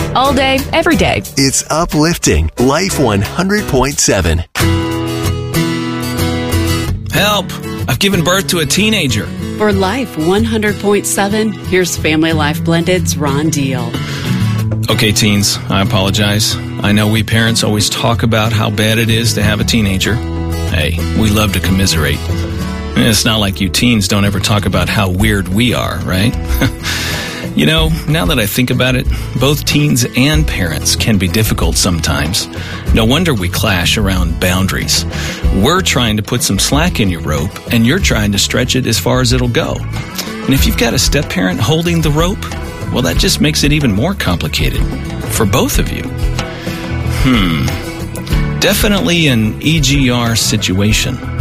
All day, every day. It's uplifting. Life 100.7. Help! I've given birth to a teenager. For Life 100.7, here's Family Life Blended's Ron Deal. Okay, teens, I apologize. I know we parents always talk about how bad it is to have a teenager. Hey, we love to commiserate. It's not like you teens don't ever talk about how weird we are, right? You know, now that I think about it, both teens and parents can be difficult sometimes. No wonder we clash around boundaries. We're trying to put some slack in your rope, and you're trying to stretch it as far as it'll go. And if you've got a step-parent holding the rope, well, that just makes it even more complicated for both of you. Definitely an EGR situation.